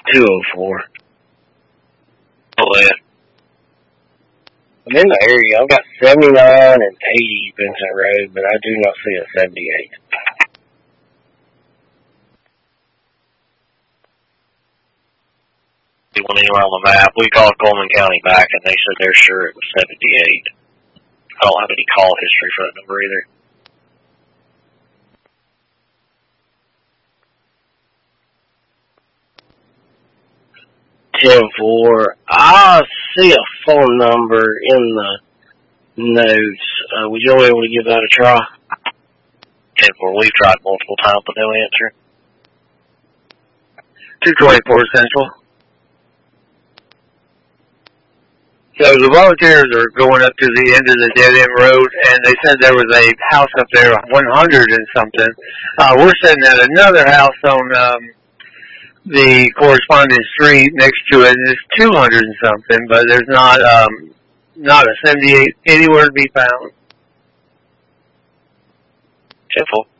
204. Oh, yeah. I'm in the area. I've got 79 and 80 Vincent Road, but I do not see a 78. He went anywhere on the map. We called Coleman County back, and they said they're sure it was 78. I don't have any call history for that number either. I see a phone number in the notes. Would you be able to give that a try? 10-4. We've tried multiple times, but no answer. 224 Central. So the volunteers are going up to the end of the dead-end road, and they said there was a house up there, 100 and something. We're sitting at another house on the corresponding street next to it, and it's 200 and something, but there's not a 78 anywhere to be found. 10-4.